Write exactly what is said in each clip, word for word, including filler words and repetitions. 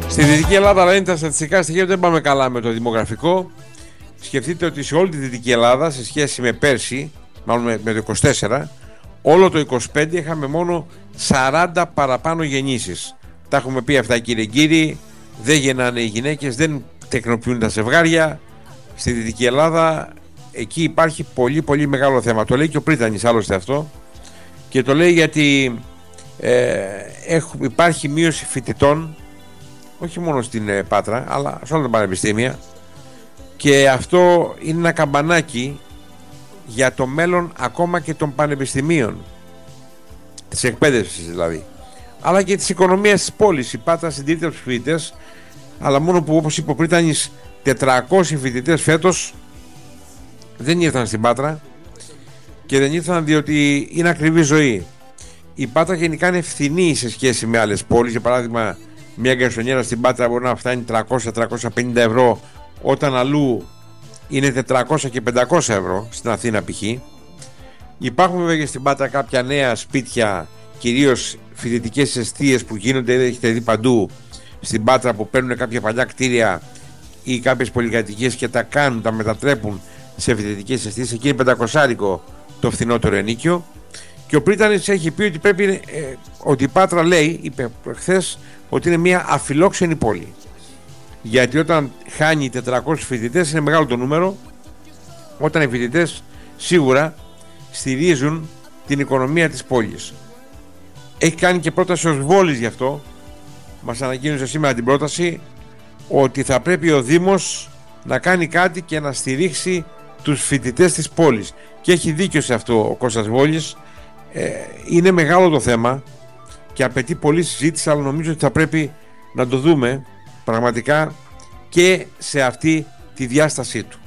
Στη Δυτική Ελλάδα, αλλά είναι τα στατιστικά στοιχεία, δεν πάμε καλά με το δημογραφικό. Σκεφτείτε ότι σε όλη τη Δυτική Ελλάδα, σε σχέση με πέρσι, μάλλον με, με το είκοσι τέσσερα, όλο το είκοσι πέντε είχαμε μόνο σαράντα παραπάνω γεννήσεις. Τα έχουμε πει αυτά, κύριε κύριοι. Δεν γεννάνε οι γυναίκες, δεν τεκνοποιούν τα ζευγάρια. Στη Δυτική Ελλάδα, εκεί υπάρχει πολύ πολύ μεγάλο θέμα. Το λέει και ο Πρίτανης άλλωστε αυτό. Και το λέει γιατί ε, έχουμε, υπάρχει μείωση φοιτητών, όχι μόνο στην ε, Πάτρα, αλλά σε όλα τα πανεπιστήμια. Και αυτό είναι ένα καμπανάκι για το μέλλον ακόμα και των πανεπιστημίων, της εκπαίδευσης δηλαδή, αλλά και της οικονομίας της πόλης. Η Πάτρα συντηρείται από τους φοιτητές, αλλά μόνο που, όπως είπε ο Πρίτανης, τετρακόσιοι φοιτητές φέτος δεν ήρθαν στην Πάτρα, και δεν ήρθαν διότι είναι ακριβή ζωή. Η Πάτρα γενικά είναι φθηνή σε σχέση με άλλες πόλεις. Για παράδειγμα, μια γκαρσονιέρα στην Πάτρα μπορεί να φτάνει τριακόσια με τριακόσια πενήντα ευρώ, όταν αλλού είναι τετρακόσια και πεντακόσια ευρώ, στην Αθήνα π.χ. Υπάρχουν βέβαια στην Πάτρα κάποια νέα σπίτια, κυρίως φοιτητικές εστίες που γίνονται, έχετε δει παντού στην Πάτρα, που παίρνουν κάποια παλιά κτίρια ή κάποιες πολυκατοικίες και τα κάνουν, τα μετατρέπουν σε φοιτητικές εστίες. Εκεί είναι πεντακόσια το φθηνότερο ενοίκιο. Και ο Πρίτανης έχει πει ότι πρέπει, ε, ότι η Πάτρα, λέει, είπε χθες, ότι είναι μια αφιλόξενη πόλη. Γιατί όταν χάνει τετρακόσιους φοιτητές είναι μεγάλο το νούμερο, όταν οι φοιτητές σίγουρα στηρίζουν την οικονομία της πόλης. Έχει κάνει και πρόταση ως Βόλης γι' αυτό. Μας ανακοίνωσε σήμερα την πρόταση ότι θα πρέπει ο Δήμος να κάνει κάτι και να στηρίξει τους φοιτητές της πόλης. Και έχει δίκιο σε αυτό ο Κώστας Βόλης. ε, Είναι μεγάλο το θέμα και απαιτεί πολλή συζήτηση, αλλά νομίζω ότι θα πρέπει να το δούμε πραγματικά και σε αυτή τη διάστασή του.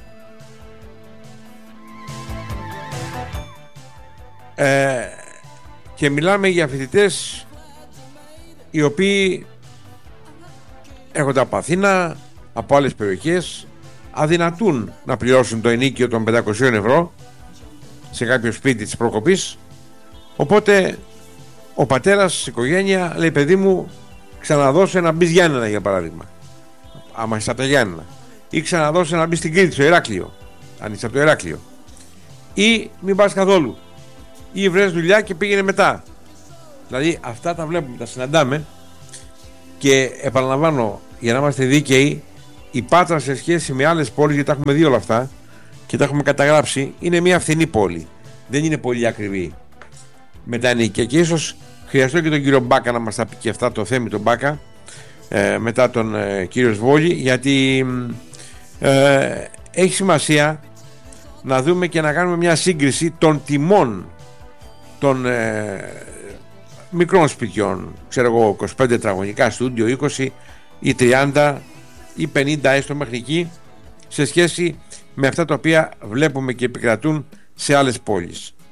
Ε, και μιλάμε για φοιτητές οι οποίοι έρχονται από Αθήνα, από άλλες περιοχές, αδυνατούν να πληρώσουν το ενοίκιο των πεντακόσια ευρώ σε κάποιο σπίτι της προκοπής. Οπότε ο πατέρας της οικογένεια λέει, παιδί μου, ξαναδώσε να μπεις Γιάννενα, για παράδειγμα, άμα είσαι από τα Γιάννενα, ή ξαναδώσε να μπεις στην Κρήτη, στο Ηράκλειο, αν είσαι από το Ηράκλειο, ή μην πας καθόλου, ή βρες δουλειά και πήγαινε μετά. Δηλαδή αυτά τα βλέπουμε, τα συναντάμε. Και επαναλαμβάνω, για να είμαστε δίκαιοι, η Πάτρα σε σχέση με άλλες πόλεις, γιατί τα έχουμε δει όλα αυτά και τα έχουμε καταγράψει, είναι μια φθηνή πόλη. Δεν είναι πολύ ακριβή με τα ενοίκια. Και ίσως χρειαστώ και τον κύριο Μπάκα να μας τα πει και αυτά, το θέμα τον Μπάκα, ε, μετά τον ε, κύριο Σβόλη, γιατί ε, έχει σημασία να δούμε και να κάνουμε μια σύγκριση των τιμών των ε, μικρών σπιτιών, ξέρω εγώ, είκοσι πέντε τετραγωνικά στούντιο, είκοσι ή τριάντα ή πενήντα έστω μέχρι εκεί, σε σχέση με αυτά τα οποία βλέπουμε και επικρατούν σε άλλες πόλεις.